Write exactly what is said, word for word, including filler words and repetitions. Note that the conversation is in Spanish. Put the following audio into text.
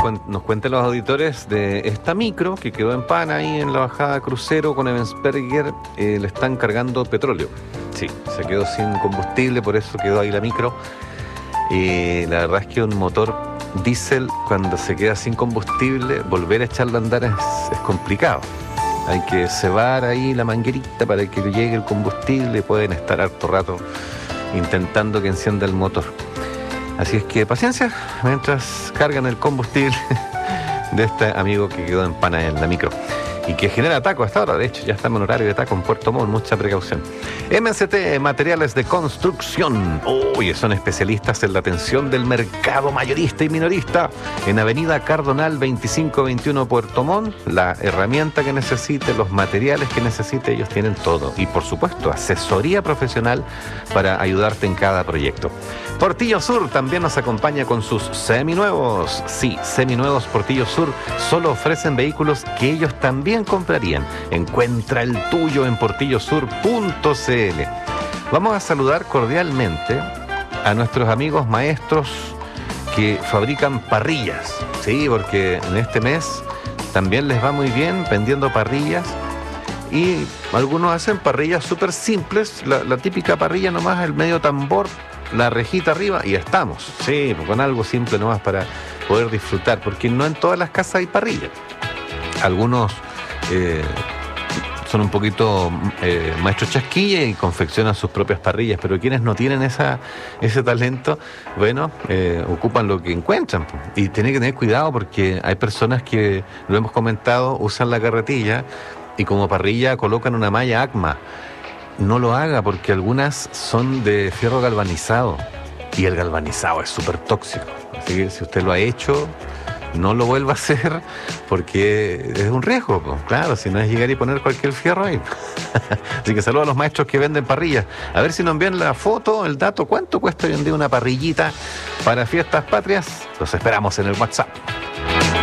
cuen- nos cuenten los auditores de esta micro que quedó en pana ahí en la bajada crucero con Ebensperger. Eh, le están cargando petróleo. Sí, se quedó sin combustible, por eso quedó ahí la micro. Eh, la verdad es que un motor diésel, cuando se queda sin combustible, volver a echarlo a andar es, es complicado. Hay que cebar ahí la manguerita para que llegue el combustible. Pueden estar harto rato intentando que encienda el motor. Así es que paciencia mientras cargan el combustible de este amigo que quedó en pana en la micro y que genera taco hasta ahora. De hecho, ya estamos en horario de taco en Puerto Montt, mucha precaución. M C T, materiales de construcción. Uy, son especialistas en la atención del mercado mayorista y minorista. En Avenida Cardonal veinticinco veintiuno, Puerto Montt, la herramienta que necesite, los materiales que necesite, ellos tienen todo. Y por supuesto, asesoría profesional para ayudarte en cada proyecto. Portillo Sur también nos acompaña con sus seminuevos. Sí, seminuevos Portillo Sur solo ofrecen vehículos que ellos también comprarían. Encuentra el tuyo en portillo sur punto c l. Vamos a saludar cordialmente a nuestros amigos maestros que fabrican parrillas. Sí, porque en este mes también les va muy bien vendiendo parrillas. Y algunos hacen parrillas súper simples. La, la típica parrilla nomás, el medio tambor, la rejita arriba y estamos. Sí, con algo simple nomás para poder disfrutar, porque no en todas las casas hay parrilla. Algunos eh, son un poquito eh, maestros chasquilla y confeccionan sus propias parrillas, pero quienes no tienen esa, ese talento, bueno, eh, ocupan lo que encuentran. Y tienen que tener cuidado porque hay personas que, lo hemos comentado, usan la carretilla y como parrilla colocan una malla ACMA. No lo haga porque algunas son de fierro galvanizado y el galvanizado es súper tóxico. Así que si usted lo ha hecho, no lo vuelva a hacer porque es un riesgo, pues. Claro, si no es llegar y poner cualquier fierro ahí. Así que saludos a los maestros que venden parrillas. A ver si nos envían la foto, el dato, cuánto cuesta hoy en día una parrillita para fiestas patrias. Los esperamos en el WhatsApp.